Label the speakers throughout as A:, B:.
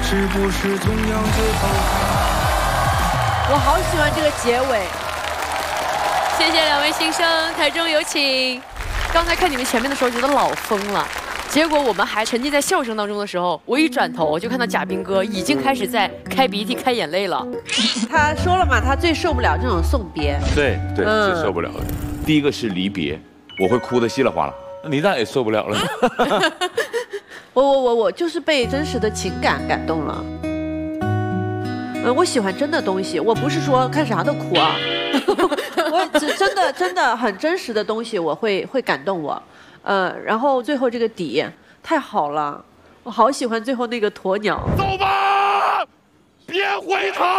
A: 是不是总要解剖开？
B: 我好喜欢这个结尾。
C: 谢谢两位新生，台中有请。刚才看你们前面的时候觉得老疯了，结果我们还沉浸在笑声当中的时候，我一转头我就看到贾冰哥已经开始在开鼻涕、开眼泪了。
B: 他说了嘛，他最受不了这种送别。
D: 对，最受不了的。第一个是离别，我会哭得稀里哗啦。你那也受不了了。
B: 我就是被真实的情感感动了。我喜欢真的东西，我不是说看啥都哭啊。我真的很真实的东西，我会感动我。然后最后这个底太好了，我好喜欢最后那个鸵鸟。
D: 走吧，别回头。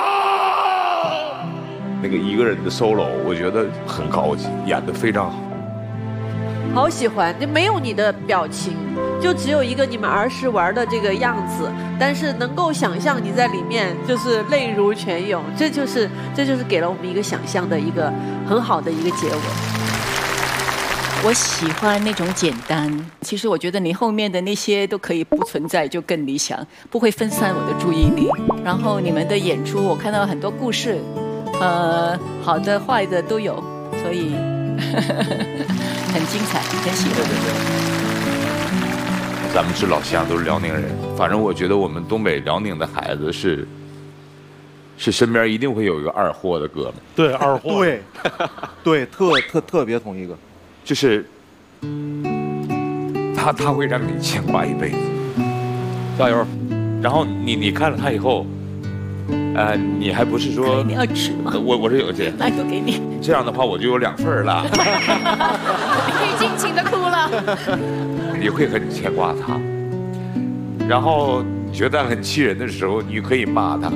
D: 那个一个人的 solo， 我觉得很高级，演得非常好。
B: 好喜欢，就没有你的表情，就只有一个你们儿时玩的这个样子，但是能够想象你在里面就是泪如泉涌，这就是给了我们一个想象的一个很好的一个结尾。
E: 我喜欢那种简单，其实我觉得你后面的那些都可以不存在，就更理想，不会分散我的注意力。然后你们的演出，我看到很多故事，好的坏的都有，所以很精彩，很喜欢。
D: 咱们是老乡，都是辽宁人，反正我觉得我们东北辽宁的孩子是身边一定会有一个二货的哥们。
F: 对，二货。
G: 对，特别同意一个，
D: 就是他会让你牵挂一辈子，加油。然后你看了他以后，你还不是说
E: 你要吃吗？
D: 我是有钱，
E: 那就给你。
D: 这样的话我就有2份了。
C: 你可以尽情的哭了。
D: 你会很牵挂他，然后觉得很气人的时候，你可以骂他。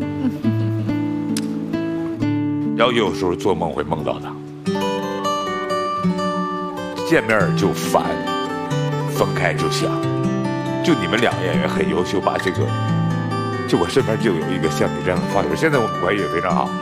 D: 然后有时候做梦会梦到他，见面就烦，分开就想。就你们2个演员很优秀，把这个，就我身边就有一个像你这样的发友，现在我们关系也非常好。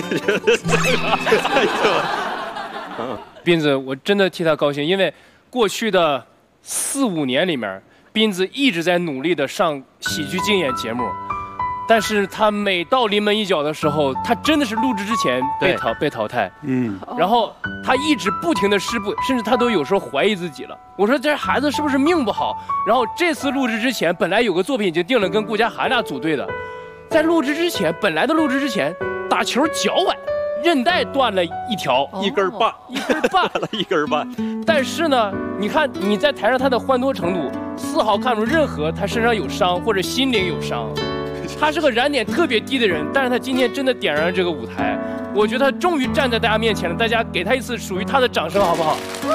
H: 斌子，我真的替他高兴，因为过去的4、5年里面，斌子一直在努力的上喜剧竞演节目，但是他每到临门一脚的时候，他真的是录制之前被淘汰，然后他一直不停的失步，甚至他都有时候怀疑自己了。我说这孩子是不是命不好？然后这次录制之前，本来有个作品已经定了，跟顾佳涵俩组队的，在录制之前，本来的录制之前打球脚崴，韧带断了一条，1根半，1根半。但是呢，你看你在台上他的欢脱程度，丝毫看不出任何他身上有伤或者心灵有伤。他是个燃点特别低的人，但是他今天真的点燃了这个舞台。我觉得他终于站在大家面前了，大家给他一次属于他的掌声，好不好？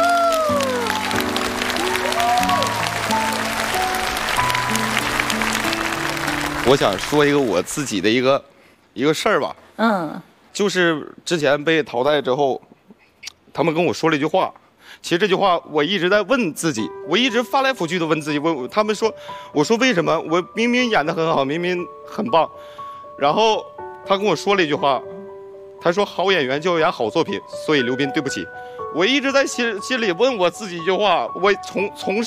G: 我想说一个我自己的一个事儿吧。就是之前被淘汰之后，他们跟我说了一句话，其实这句话我一直在问自己，我一直翻来覆去的问自己，他们说，我说为什么我明明演得很好，明明很棒，然后他跟我说了一句话，他说好演员就要演好作品，所以刘斌对不起。我一直在心里问我自己一句话，我从